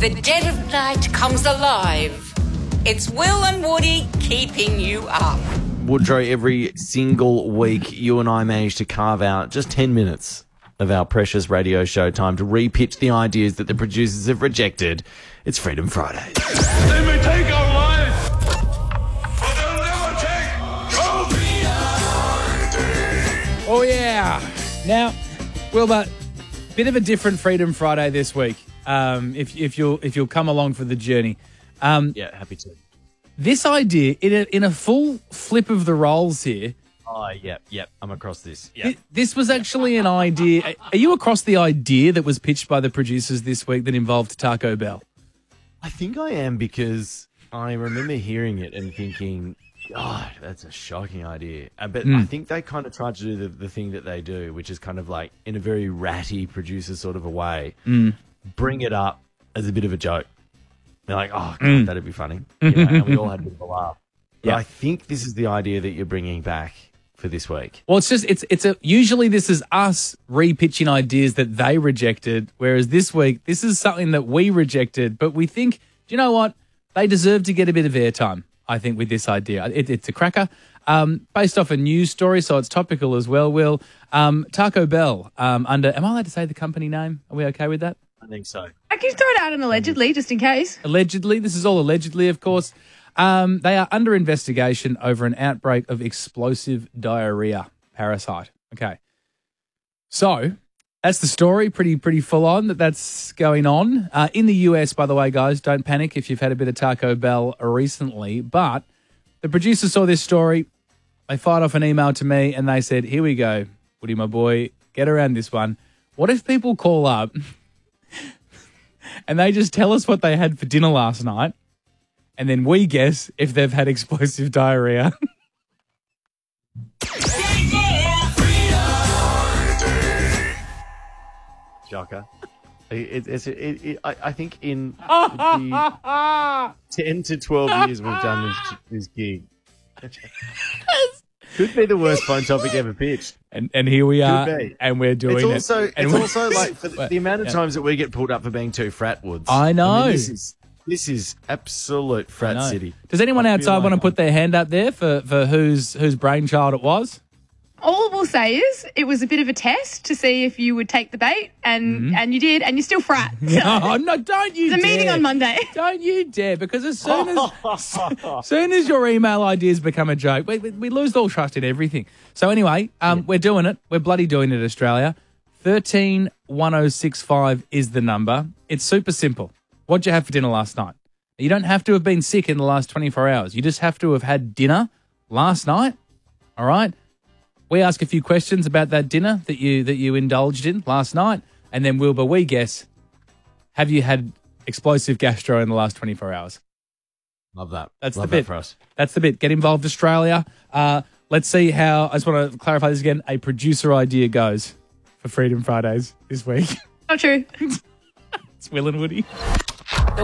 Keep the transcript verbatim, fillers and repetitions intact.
the dead of night comes alive. It's Will and Woody keeping you up. Woodrow, every single week you and I manage to carve out just ten minutes of our precious radio show time to re-pitch the ideas that the producers have rejected. It's Freedom Friday. They may take our lives, but they'll never take your Friday. Oh, yeah. Now, Wilbur, bit of a different Freedom Friday this week, um, if, if, you'll, if you'll come along for the journey. Um, Yeah, happy to. This idea, in a, in a full flip of the roles here, Oh, yep, yep. I'm across this. Yep. thi- this was actually an idea. Are you across the idea that was pitched by the producers this week that involved Taco Bell? I think I am because I remember hearing it and thinking, God, that's a shocking idea. Uh, But I think they kind of tried to do the, the thing that they do, which is kind of like, in a very ratty producer sort of a way, bring it up as a bit of a joke. They're like, oh, God, that'd be funny. You know, and we all had a bit of a laugh. But Yeah. I think this is the idea that you're bringing back for this week. Well, it's just, it's, it's a, usually this is us re-pitching ideas that they rejected, whereas this week, this is something that we rejected, but we think, do you know what? They deserve to get a bit of airtime, I think, with this idea. It, it's a cracker. Um, based off a news story, so it's topical as well, Will. Um, Taco Bell, um, under, am I allowed to say the company name? Are we okay with that? I think so. I can throw it out and allegedly, just in case. Allegedly, this is all allegedly, of course. Um, they are under investigation over an outbreak of explosive diarrhea parasite. Okay. So that's the story. Pretty, pretty full on that that's going on. Uh, in the U S, by the way, guys, don't panic if you've had a bit of Taco Bell recently. But the producers saw this story. They fired off an email to me and they said, here we go, Woody, my boy, get around this one. What if people call up and they just tell us what they had for dinner last night, and then we guess if they've had explosive diarrhea? Shocker. It, it's, it, it, I, I think in the ten to twelve years we've done this, this gig, could be the worst phone topic ever pitched. And and here we are, be. and we're doing It's it. also, And it's we- also like for the, Well, the amount of yeah. times that we get pulled up for being too fratwoods. I know. mean, this is this is absolute frat No. city. Does anyone I feel outside like want to I'm- put their hand up there for, for whose whose brainchild it was? All we'll say is it was a bit of a test to see if you would take the bait, and and you did, and you're still frat. So Oh, no, don't you There's a dare. meeting on Monday. Don't you dare, because as soon as, as soon as your email ideas become a joke, we, we, we lose all trust in everything. So anyway, um, we're doing it. We're bloody doing it, Australia. thirteen one oh six five is the number. It's super simple. What'd you have for dinner last night? You don't have to have been sick in the last twenty-four hours. You just have to have had dinner last night, all right? We ask a few questions about that dinner that you that you indulged in last night, and then Wilbur, we guess, have you had explosive gastro in the last twenty-four hours? Love that. That's Love the that bit for us. That's the bit. Get involved, Australia. Uh, let's see how, I just want to clarify this again, a producer idea goes for Freedom Fridays this week. Not true. It's Will and Woody. The